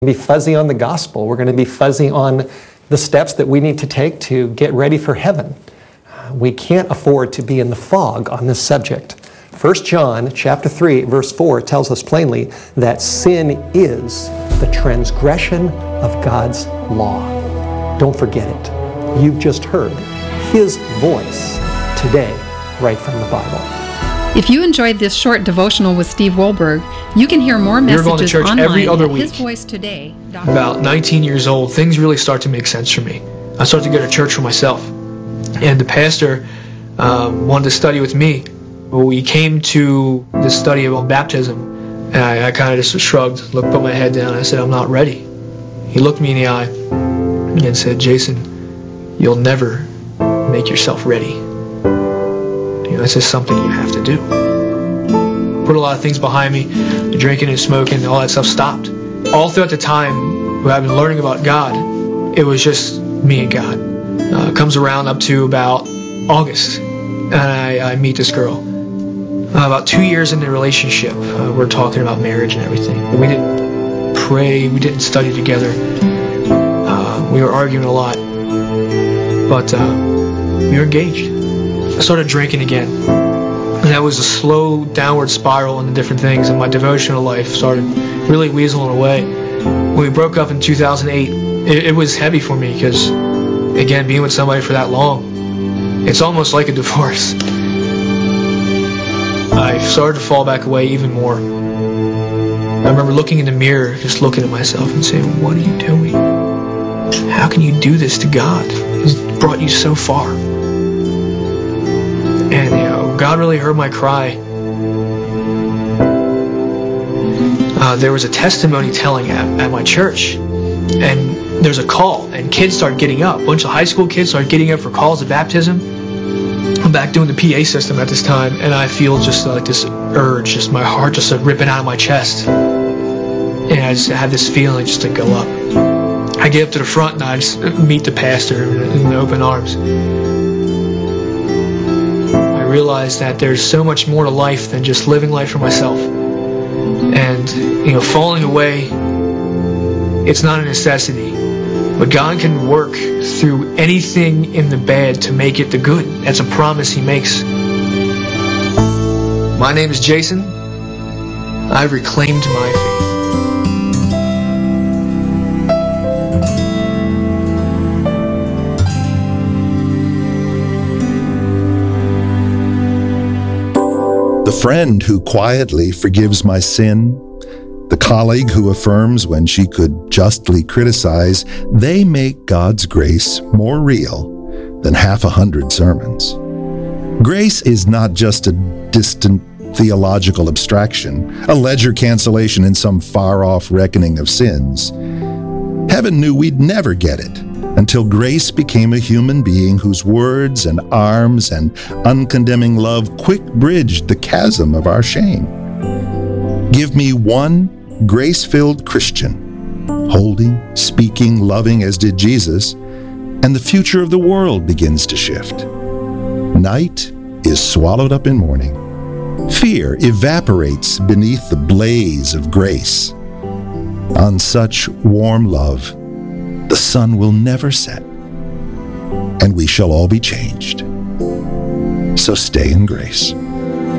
be fuzzy on the gospel. We're going to be fuzzy on the steps that we need to take to get ready for heaven. We can't afford to be in the fog on this subject. 1 John chapter 3, verse 4 tells us plainly that sin is the transgression of God's law. Don't forget it. You've just heard His voice today, right from the Bible. If you enjoyed this short devotional with Steve Wohlberg, you can hear more messages online every other at week. hisvoicetoday.com. About 19 years old, things really start to make sense for me. I started to go to church for myself. And the pastor wanted to study with me. We came to the study about baptism, and I kind of just shrugged, put my head down, and I said, I'm not ready. He looked me in the eye and said, Jason, you'll never make yourself ready. This is something you have to do. Put a lot of things behind me. The drinking and smoking, all that stuff stopped. All throughout the time I've been learning about God, it was just me and God. Comes around up to about August, and I meet this girl. About 2 years into the relationship, we're talking about marriage and everything. We didn't pray, we didn't study together. We were arguing a lot, but we were engaged. I started drinking again, and that was a slow downward spiral into different things, and my devotional life started really weaseling away. When we broke up in 2008, it was heavy for me because, again, being with somebody for that long, it's almost like a divorce. I started to fall back away even more. I remember looking in the mirror, just looking at myself and saying, what are you doing? How can you do this to God? He's brought you so far. And, God really heard my cry. There was a testimony telling at my church, and there's a call, and kids started getting up. A bunch of high school kids started getting up for calls of baptism. I'm back doing the PA system at this time, and I feel just like this urge, just my heart just ripping out of my chest. And I just had this feeling just to go up. I get up to the front, and I just meet the pastor in open arms. I realized that there's so much more to life than just living life for myself. And, falling away, it's not a necessity. But God can work through anything in the bad to make it the good. That's a promise He makes. My name is Jason. I've reclaimed my faith. The friend who quietly forgives my sin, the colleague who affirms when she could justly criticize, they make God's grace more real than 600 sermons. Grace is not just a distant theological abstraction, a ledger cancellation in some far-off reckoning of sins. Heaven knew we'd never get it until grace became a human being whose words and arms and uncondemning love quick bridged the chasm of our shame. Give me one grace-filled Christian, holding, speaking, loving as did Jesus, and the future of the world begins to shift. Night is swallowed up in morning. Fear evaporates beneath the blaze of grace. On such warm love, the sun will never set, and we shall all be changed. So stay in grace.